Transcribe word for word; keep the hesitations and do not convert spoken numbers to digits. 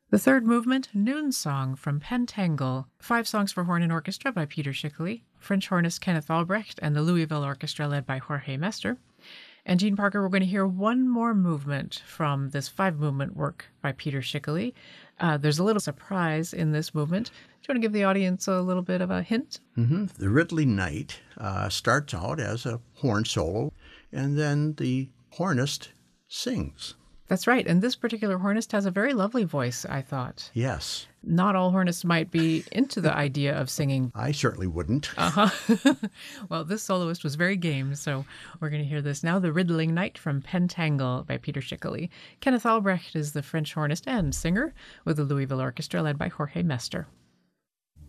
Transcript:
The third movement, Noon Song from Pentangle, five songs for horn and orchestra by Peter Schickele, French hornist Kenneth Albrecht, and the Louisville Orchestra led by Jorge Mester. And Jean Parker, we're going to hear one more movement from this five-movement work by Peter Schickele. Uh, there's a little surprise in this movement. Do you want to give the audience a little bit of a hint? Mm-hmm. The Ridley Knight uh, starts out as a horn solo, and then the hornist sings. That's right. And this particular hornist has a very lovely voice, I thought. Yes. Not all hornists might be into the idea of singing. I certainly wouldn't. Uh-huh. Well, this soloist was very game, so we're going to hear this now. The Riddling Knight from Pentangle by Peter Schickele. Kenneth Albrecht is the French hornist and singer with the Louisville Orchestra led by Jorge Mester.